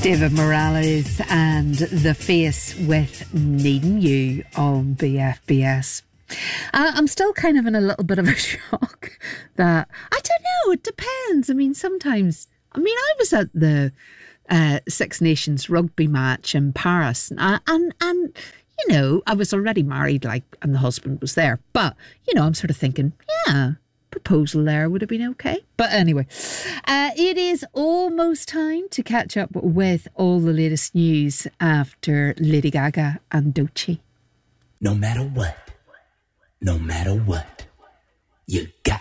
David Morales and The Face with Needing You on BFBS. I'm still kind of in a little bit of a shock that, I don't know, it depends. I mean, sometimes, I was at the Six Nations rugby match in Paris and you know, I was already married, and the husband was there. But, you know, I'm sort of thinking, yeah, proposal there would have been okay. But anyway, it is almost time to catch up with all the latest news after Lady Gaga and Doechii. No matter what, you got